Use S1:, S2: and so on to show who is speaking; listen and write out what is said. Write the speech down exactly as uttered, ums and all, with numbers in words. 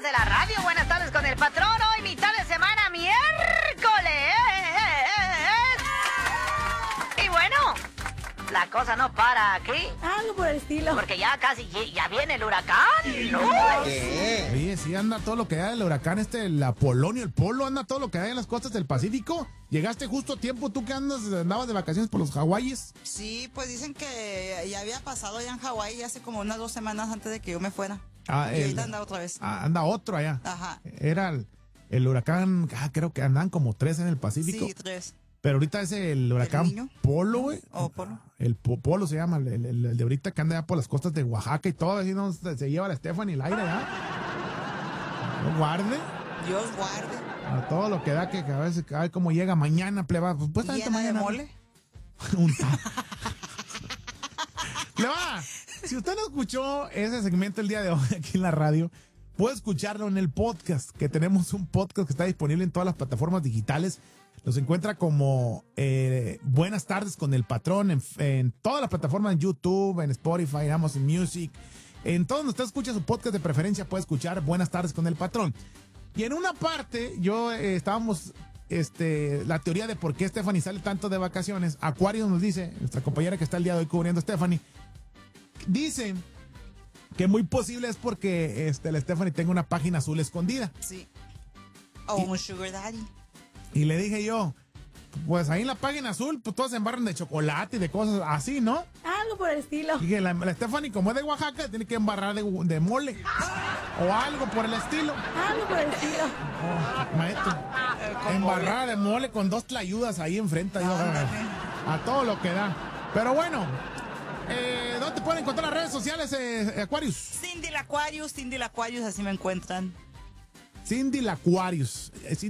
S1: de la radio. Buenas tardes con el patrón. Hoy mitad de semana, miércoles. Y bueno, la cosa no para aquí.
S2: Algo por el estilo.
S1: Porque ya casi ya viene el huracán. ¿No?
S3: ¿Qué? Oye, sí anda todo lo que hay del huracán este, la Polonio, el Polo, anda todo lo que hay en las costas del Pacífico. Llegaste justo a tiempo, tú que andas, andabas de vacaciones por los Hawaiis.
S4: Sí, pues dicen que ya había pasado allá en Hawái hace como unas dos semanas antes de que yo me fuera.
S3: Ah,
S4: y
S3: el-
S4: ahorita anda otra vez.
S3: Ah, anda otro allá.
S4: Ajá.
S3: Era el, el huracán, ah, creo que andan como tres en el Pacífico.
S4: Sí, tres.
S3: Pero ahorita es el huracán
S4: niño?
S3: Polo, güey.
S4: ¿O Polo?
S3: El po- Polo se llama, el, el- el de ahorita que anda allá por las costas de Oaxaca y todo, así no se, se lleva la Stephanie el aire ya. No guarde
S4: Dios guarde.
S3: a todo lo que da, que, que a veces, a ver cómo llega mañana, pleba. Supuestamente
S4: Llena de
S3: mañana.
S4: mole.
S3: Un ta- Pleba, si usted no escuchó ese segmento el día de hoy aquí en la radio, puede escucharlo en el podcast, que tenemos un podcast que está disponible en todas las plataformas digitales. Los encuentra como eh, Buenas tardes con el patrón en, en todas las plataformas, en YouTube, en Spotify, en Amazon Music. En todo donde usted escucha su podcast de preferencia puede escuchar Buenas tardes con el patrón. Y en una parte, yo eh, estábamos, este, la teoría de por qué Stephanie sale tanto de vacaciones. Acuario nos dice, nuestra compañera que está el día de hoy cubriendo a Stephanie, dice que muy posible es porque este, la Stephanie tenga una página azul escondida.
S4: Sí. O un sugar daddy.
S3: Y le dije yo, pues ahí en la página azul, pues todos se embarran de chocolate y de cosas así, ¿no?
S2: Algo por el estilo.
S3: Y que la, la Stephanie, como es de Oaxaca, tiene que embarrar de, de mole. O algo por el estilo.
S2: Algo por el estilo.
S3: Oh, maestro. Embarrada de mole con dos tlayudas ahí enfrente. Yo, a, a todo lo que da. Pero bueno, eh, ¿dónde te pueden encontrar las redes sociales, eh, Aquarius?
S4: Cindy la Aquarius, Cindy la Aquarius, así me encuentran.
S3: Cindy la Aquarius.